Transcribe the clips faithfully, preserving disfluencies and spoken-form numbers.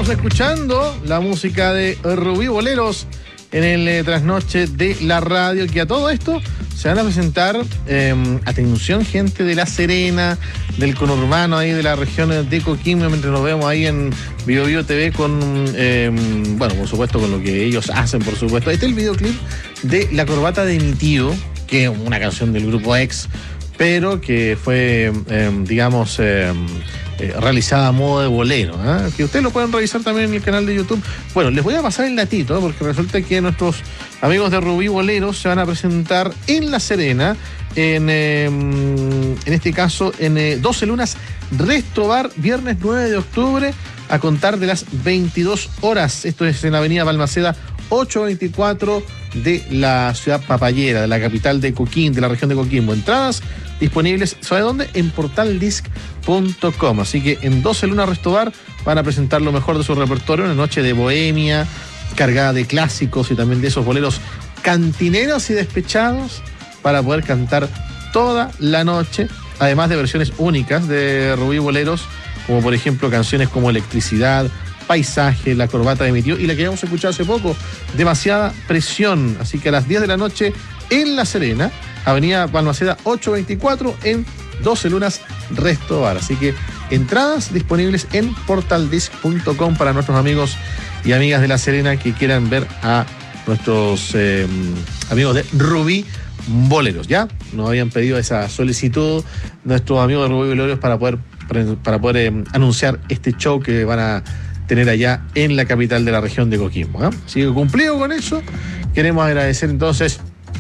Estamos escuchando la música de Rubí Boleros en el eh, trasnoche de la radio, que a todo esto se van a presentar, eh, atención gente de La Serena, del conurbano ahí de la región de Coquimbo, mientras nos vemos ahí en Bio Bio T V con, eh, bueno, por supuesto con lo que ellos hacen, por supuesto. Este es el videoclip de La Corbata de mi tío, que es una canción del grupo X, pero que fue, eh, digamos, eh, eh, realizada a modo de bolero, ¿eh? Que ustedes lo pueden revisar también en el canal de YouTube. Bueno, les voy a pasar el datito, ¿eh? Porque resulta que nuestros amigos de Rubí Boleros se van a presentar en La Serena, en, eh, en este caso, en eh, doce Lunas Resto Bar, viernes nueve de octubre, a contar de las veintidós horas. Esto es en la avenida Balmaceda ochocientos veinticuatro de la ciudad papayera, de la capital de Coquimbo, de la región de Coquimbo. Entradas disponibles, ¿sabe dónde? En portal disc punto com. Así que en doce Lunas Resto Bar van a presentar lo mejor de su repertorio, una noche de bohemia, cargada de clásicos y también de esos boleros cantineros y despechados para poder cantar toda la noche, además de versiones únicas de Rubí Boleros, como por ejemplo canciones como Electricidad, Paisaje, La Corbata de mi tío y la que habíamos escuchado hace poco, Demasiada Presión. Así que a las diez de la noche en La Serena, avenida Balmaceda ochocientos veinticuatro, en doce Lunas Resto Bar. Así que entradas disponibles en portal disc punto com para nuestros amigos y amigas de La Serena que quieran ver a nuestros eh, amigos de Rubí Boleros. Ya nos habían pedido esa solicitud nuestros amigos de Rubí Boleros para poder, para poder eh, anunciar este show que van a tener allá en la capital de la región de Coquimbo, ¿eh? Así que cumplido con eso, queremos agradecer entonces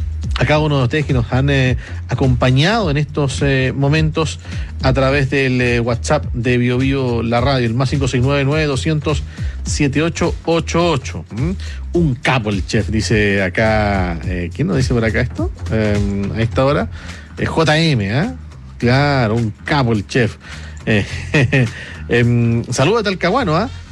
a cada uno de ustedes que nos han eh, acompañado en estos eh, momentos a través del eh, WhatsApp de Bio Bio La Radio, el más cinco seis nueve, nueve doscientos, setenta y ocho ochenta y ocho. ¿Mm? Un capo el chef, dice acá. Eh, ¿Quién nos dice por acá esto? Eh, a esta hora. Eh, J M, ¿eh? Claro, un capo el chef. Eh, eh, saludos a Talcahuano, ¿ah? ¿eh?